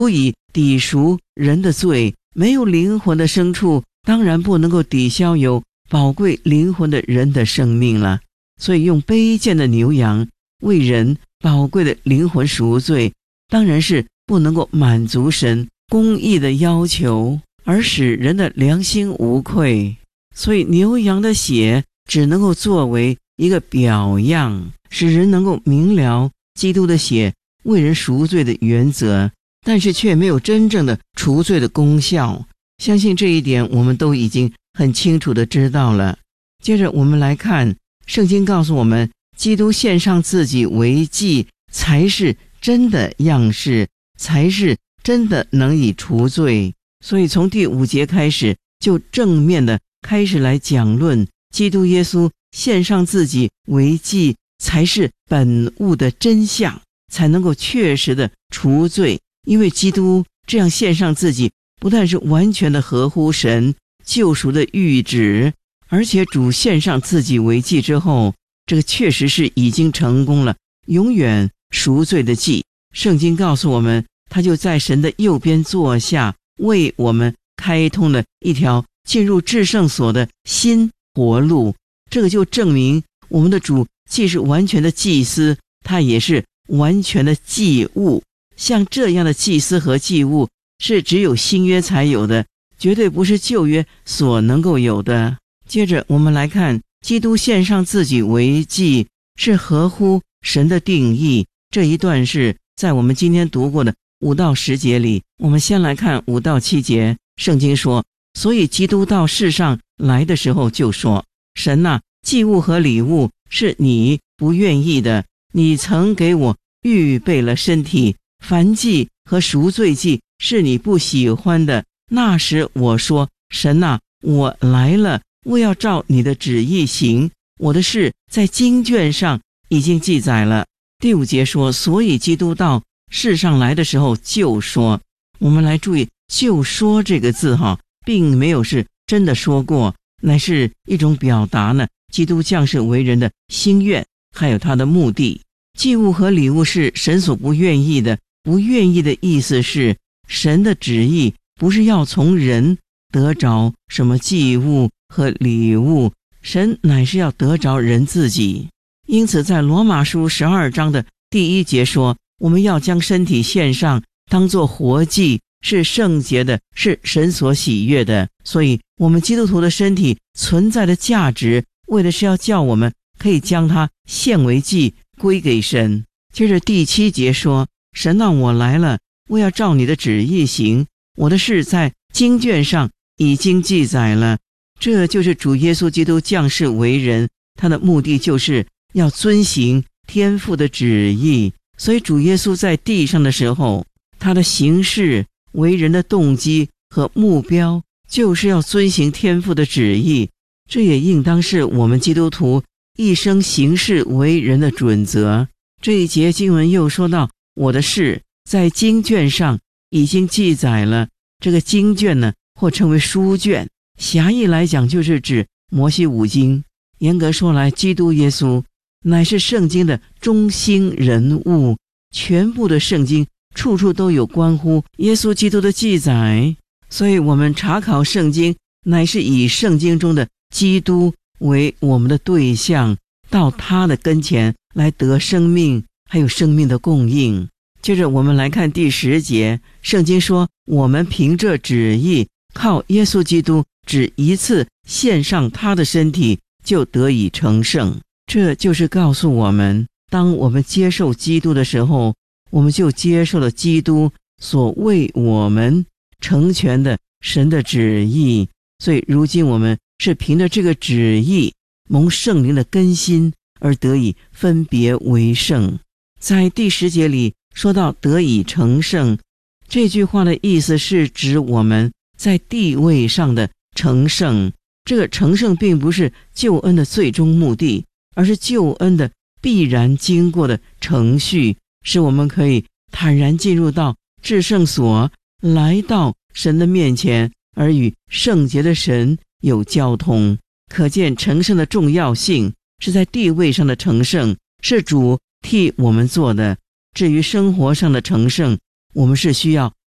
不以抵赎人的罪。没有灵魂的牲畜当然不能够抵消有宝贵灵魂的人的生命了。所以用卑贱的牛羊为人宝贵的灵魂赎罪，当然是不能够满足神公义的要求，而使人的良心无愧。所以牛羊的血只能够作为一个表样，使人能够明了基督的血为人赎罪的原则，但是却没有真正的除罪的功效。相信这一点我们都已经很清楚的知道了。接着我们来看，圣经告诉我们，基督献上自己为祭，才是真的样式，才是真的能以除罪。所以从第5节开始，就正面的开始来讲论基督耶稣献上自己为祭，才是本物的真相，才能够确实的除罪。因为基督这样献上自己，不但是完全的合乎神救赎的谕旨，而且主献上自己为祭之后，这个确实是已经成功了，永远赎罪的祭。圣经告诉我们，他就在神的右边坐下，为我们开通了一条进入至圣所的新活路。这个就证明我们的主既是完全的祭司，他也是完全的祭物。像这样的祭司和祭物是只有新约才有的，绝对不是旧约所能够有的。接着我们来看，基督献上自己为祭是合乎神的定义。这一段是在我们今天读过的5到10节里。我们先来看5到7节。圣经说，所以基督到世上来的时候就说，神啊，祭物和礼物是你不愿意的，你曾给我预备了身体，燔祭和赎罪祭是你不喜欢的。那时我说，神啊，我来了，我要照你的旨意行，我的事在经卷上已经记载了。第5节说，所以基督到世上来的时候就说。我们来注意就说这个字并没有是真的说过，乃是一种表达呢基督降世为人的心愿，还有他的目的。祭物和礼物是神所不愿意的，不愿意的意思是神的旨意不是要从人得着什么祭物和礼物，神乃是要得着人自己。因此在罗马书12章的第1节说，我们要将身体献上，当作活祭，是圣洁的，是神所喜悦的。所以我们基督徒的身体存在的价值，为的是要叫我们可以将它献为祭，归给神。接着第7节说，神啊，我来了，我要照你的旨意行，我的事在经卷上已经记载了。这就是主耶稣基督降世为人，他的目的就是要遵行天父的旨意。所以主耶稣在地上的时候，他的行事为人的动机和目标就是要遵行天父的旨意。这也应当是我们基督徒一生行事为人的准则。这一节经文又说到，我的事在经卷上已经记载了。这个经卷呢，或称为书卷，狭义来讲就是指摩西五经。严格说来，基督耶稣乃是圣经的中心人物，全部的圣经处处都有关乎耶稣基督的记载。所以我们查考圣经，乃是以圣经中的基督为我们的对象，到他的跟前来得生命，还有生命的供应。接着我们来看第10节，圣经说，我们凭着旨意，靠耶稣基督只一次献上他的身体，就得以成圣。这就是告诉我们，当我们接受基督的时候，我们就接受了基督所为我们成全的神的旨意。所以如今我们是凭着这个旨意，蒙圣灵的更新，而得以分别为圣。在第10节里说到得以成圣，这句话的意思是指我们在地位上的成圣。这个成圣并不是救恩的最终目的，而是救恩的必然经过的程序，使我们可以坦然进入到至圣所，来到神的面前，而与圣洁的神有交通。可见成圣的重要性是在地位上的成圣，是主替我们做的。至于生活上的成圣，我们是需要